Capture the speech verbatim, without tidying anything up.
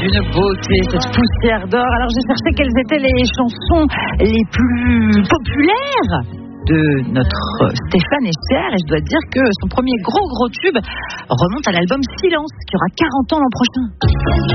d'une beauté, cette poussière d'or. Alors j'ai cherché quelles étaient les chansons les plus populaires de notre Stéphane Echer, et je dois dire que son premier gros gros tube remonte à l'album Silence, qui aura quarante ans l'an prochain.